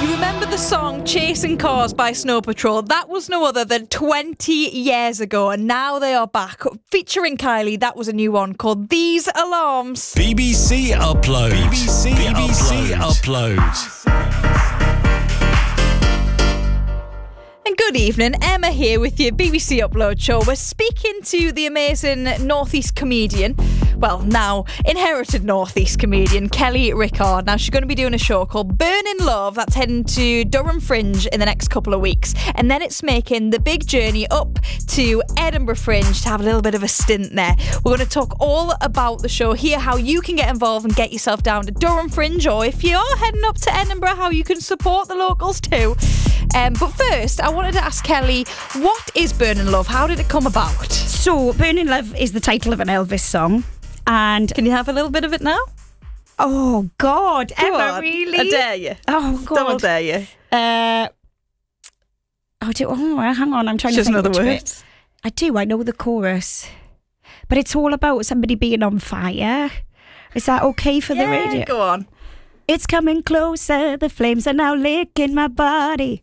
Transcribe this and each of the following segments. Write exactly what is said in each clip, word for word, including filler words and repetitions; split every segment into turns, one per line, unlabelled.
You remember the song Chasing Cars by Snow Patrol? That was no other than twenty years ago, and now they are back. Featuring Kylie, that was a new one called These Alarms.
B B C Upload. B B C, B B C Upload. Upload.
And good evening, Emma here with your B B C Upload show. We're speaking to the amazing Northeast comedian, well, now inherited Northeast comedian, Kelly Rickard. Now, she's going to be doing a show called Burning Love that's heading to Durham Fringe in the next couple of weeks. And then it's making the big journey up to Edinburgh Fringe to have a little bit of a stint there. We're going to talk all about the show, hear how you can get involved and get yourself down to Durham Fringe, or if you are heading up to Edinburgh, how you can support the locals too. Um, but first, I wanted to ask Kelly, what is Burning Love? How did it come about?
So, Burning Love is the title of an Elvis song. And
can you have a little bit of it now?
Oh, God.
Go
Emma,
on.
really?
I dare you.
Oh, God.
Double dare you.
Uh, oh, do, oh, hang on. I'm trying
Just
to think.
another
which
word.
bit. I do. I know the chorus. But it's all about somebody being on fire. Is that okay for
yeah,
the radio?
Go on.
It's coming closer. The flames are now licking my body.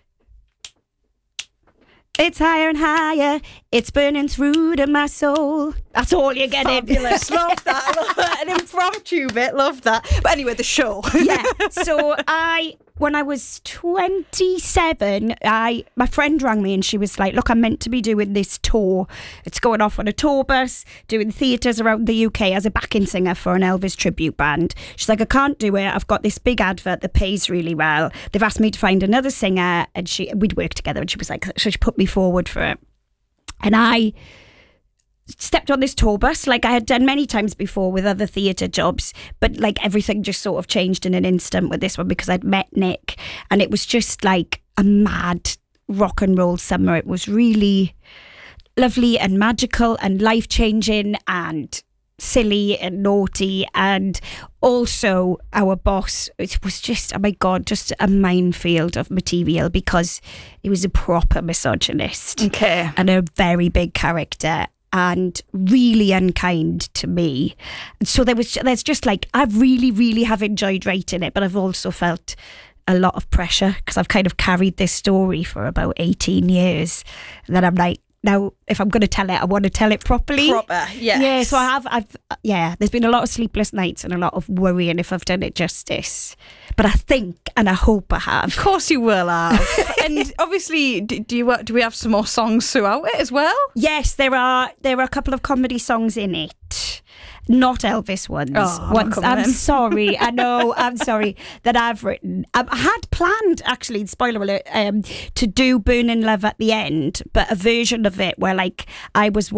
It's higher and higher. It's burning through to my soul. That's all you're getting.
Fabulous. Love that. Love that. An impromptu bit. Love that. But anyway, the show.
Yeah. So I, when I was twenty-seven, I my friend rang me and she was like, look, I'm meant to be doing this tour. It's going off on a tour bus, doing theatres around the U K as a backing singer for an Elvis tribute band. She's like, I can't do it. I've got this big advert that pays really well. They've asked me to find another singer, and she we'd work together, and she was like, so she put me forward for it. And I stepped on this tour bus like I had done many times before with other theatre jobs, but like everything just sort of changed in an instant with this one because I'd met Nick, and it was just like a mad rock and roll summer. It was really lovely and magical and life-changing and silly and naughty, and also our boss, it was just, oh my God, just a minefield of material because he was a proper misogynist.
Okay.
And a very big character and really unkind to me. So there was, there's just like, I really, really have enjoyed writing it, but I've also felt a lot of pressure because I've kind of carried this story for about eighteen years. And then I'm like, now, if I'm going to tell it, I want to tell it properly.
Proper, yes.
Yeah, so I have, I've, yeah, there's been a lot of sleepless nights and a lot of worrying if I've done it justice. But I think, and I hope I have.
Of course you will have. And obviously, do, do you do we have some more songs throughout it as well?
Yes, there are, there are a couple of comedy songs in it. Not Elvis ones.
Oh,
ones
come
I'm
on.
sorry. I know. I'm sorry that I've written. Um, I had planned, actually, spoiler alert, um, to do Burning Love at the end, but a version of it where, like, I was